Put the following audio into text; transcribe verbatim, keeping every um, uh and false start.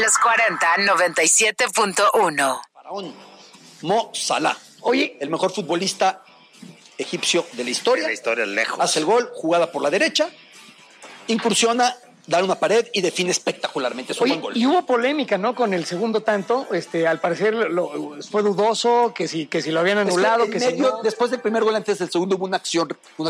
cuarenta, noventa y siete punto uno. Faraón Mo Salah. Oye, el mejor futbolista egipcio de la historia. De la historia, lejos. Hace el gol, jugada por la derecha, incursiona, da una pared y define espectacularmente. Es un Oye, buen gol. y hubo polémica, ¿no? Con el segundo tanto, este, al parecer lo, fue dudoso, que si, que si lo habían anulado, es que, que en medio, si no. después del primer gol, antes del segundo, hubo una acción, una